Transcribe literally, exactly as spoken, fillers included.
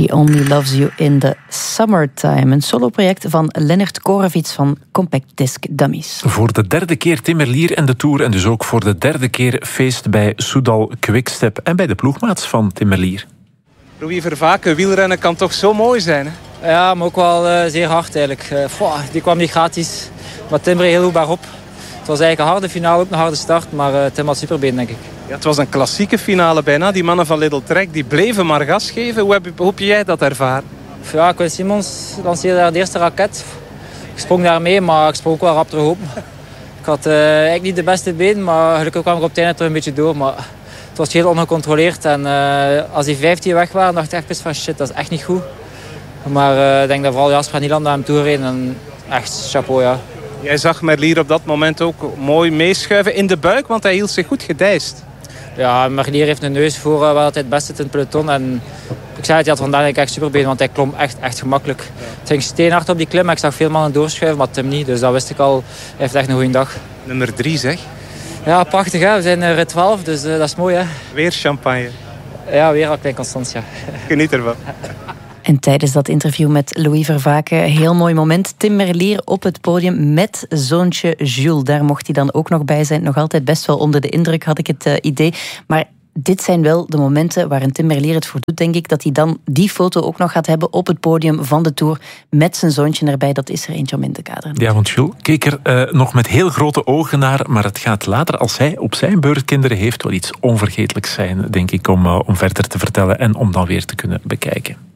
She Only Loves You in the Summertime. Een soloproject van Lennart Korovits van Compact Disc Dummies. Voor de derde keer Tim Merlier en de Tour en dus ook voor de derde keer feest bij Soudal Quickstep en bij de ploegmaats van Tim Merlier. Louis Vervaeke, wielrennen kan toch zo mooi zijn, hè? Ja, maar ook wel uh, zeer hard eigenlijk. Uh, pff, die kwam niet gratis, maar Tim reed heel goed bergop. Het was eigenlijk een harde finale, ook een harde start, maar uh, Tim had superbeen, denk ik. Ja, het was een klassieke finale bijna. Die mannen van Little Trek die bleven maar gas geven. Hoe heb, hoe heb jij dat ervaren? Ja, Quinn Simmons lanceerde daar de eerste raket. Ik sprong daar mee, maar ik sprong ook wel rap terug op. Ik had uh, eigenlijk niet de beste been, maar gelukkig kwam ik op het einde terug een beetje door. Maar het was heel ongecontroleerd. En uh, als die vijftien weg waren, dacht ik echt van shit, dat is echt niet goed. Maar uh, ik denk dat vooral Jasper en Nieland naar hem toe reden. En echt chapeau, ja. Jij zag Merlier op dat moment ook mooi meeschuiven in de buik, want hij hield zich goed gedijst. Ja, Merlier heeft een neus voor uh, waar hij het best zit in het peloton. En ik zei het, hij had vandaag echt superbeen, want hij klom echt, echt gemakkelijk. Het ging steenhard op die klim, maar ik zag veel mannen doorschuiven, maar Tim niet. Dus dat wist ik al. Hij heeft echt een goede dag. Nummer drie, zeg. Ja, prachtig, hè. We zijn uh, rit twaalf, dus uh, dat is mooi, hè. Weer champagne. Ja, weer al klein Constantia. Geniet ervan. En tijdens dat interview met Louis Vervaeke, heel mooi moment. Tim Merlier op het podium met zoontje Jules. Daar mocht hij dan ook nog bij zijn. Nog altijd best wel onder de indruk, had ik het uh, idee. Maar dit zijn wel de momenten waarin Tim Merlier het voor doet, denk ik. Dat hij dan die foto ook nog gaat hebben op het podium van de Tour. Met zijn zoontje erbij. Dat is er eentje om in te kaderen. Ja, want Jules keek er uh, nog met heel grote ogen naar. Maar het gaat later, als hij op zijn beurt kinderen heeft, wel iets onvergetelijks zijn, denk ik, om, uh, om verder te vertellen en om dan weer te kunnen bekijken.